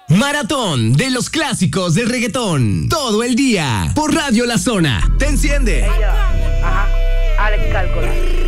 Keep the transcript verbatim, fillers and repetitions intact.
Maratón de los clásicos del reggaetón. Todo el día. Por Radio La Zona. Te enciende. Ella, ajá, Alex Cálculo.